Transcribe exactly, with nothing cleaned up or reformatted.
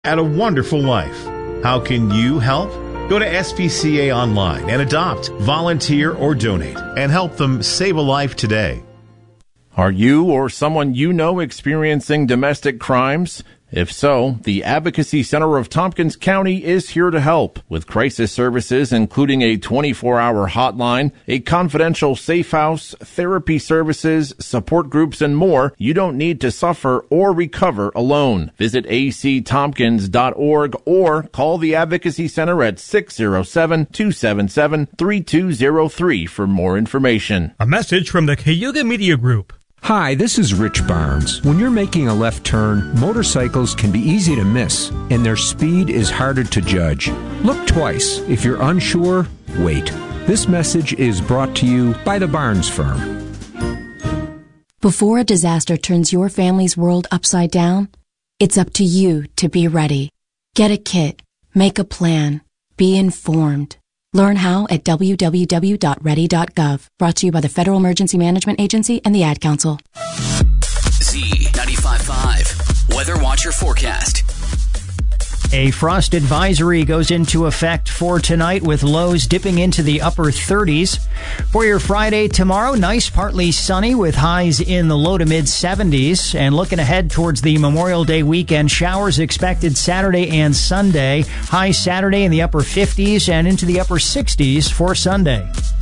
at a wonderful life. How can you help? Go to S P C A online and adopt, volunteer, or donate and help them save a life today. Are you or someone you know experiencing domestic crimes? If so, the Advocacy Center of Tompkins County is here to help with crisis services, including a twenty-four hour hotline, a confidential safe house, therapy services, support groups, and more. You don't need to suffer or recover alone. Visit a c tompkins dot org or call the Advocacy Center at six oh seven, two seven seven, three two oh three for more information. A message from the Cayuga Media Group. Hi, this is Rich Barnes. When you're making a left turn, motorcycles can be easy to miss, and their speed is harder to judge. Look twice. If you're unsure, wait. This message is brought to you by the Barnes Firm. Before a disaster turns your family's world upside down, it's up to you to be ready. Get a kit. Make a plan. Be informed. Learn how at w w w dot ready dot gov. Brought to you by the Federal Emergency Management Agency and the Ad Council. Z ninety-five point five Weather Watcher Forecast. A frost advisory goes into effect for tonight with lows dipping into the upper thirties. For your Friday tomorrow, nice partly sunny with highs in the low to mid seventies. And looking ahead towards the Memorial Day weekend, showers expected Saturday and Sunday. High Saturday in the upper fifties and into the upper sixties for Sunday.